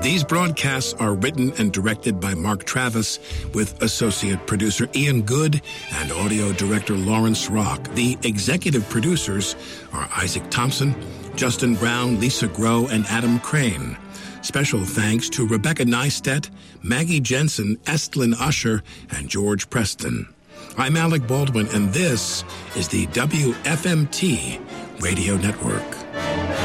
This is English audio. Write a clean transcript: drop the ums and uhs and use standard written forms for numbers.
These broadcasts are written and directed by Mark Travis with associate producer Ian Good and audio director Lawrence Rock. The executive producers are Isaac Thompson, Justin Brown, Lisa Groh, and Adam Crane. Special thanks to Rebecca Neistat, Maggie Jensen, Estlin Usher, and George Preston. I'm Alec Baldwin, and this is the WFMT Radio Network.